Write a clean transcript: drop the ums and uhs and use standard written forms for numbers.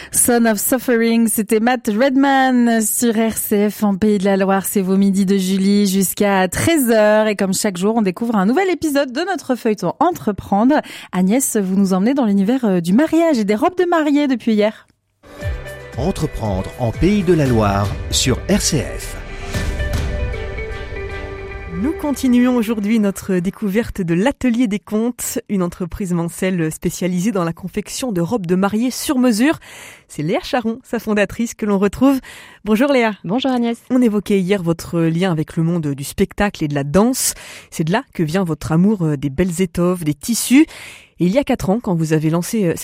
Son of Suffering, c'était Matt Redman sur RCF en Pays de la Loire. C'est vos midis de Julie jusqu'à 13h. Et comme chaque jour, on découvre un nouvel épisode de notre feuilleton Entreprendre. Agnès, vous nous emmenez dans l'univers du mariage et des robes de mariée depuis hier. Entreprendre en Pays de la Loire sur RCF. Nous continuons aujourd'hui notre découverte de l'Atelier des Contes, une entreprise mancelle spécialisée dans la confection de robes de mariée sur mesure. C'est Léa Charon, sa fondatrice, que l'on retrouve. Bonjour Léa. Bonjour Agnès. On évoquait hier votre lien avec le monde du spectacle et de la danse. C'est de là que vient votre amour des belles étoffes, des tissus. Et il y a 4 ans, quand vous avez lancé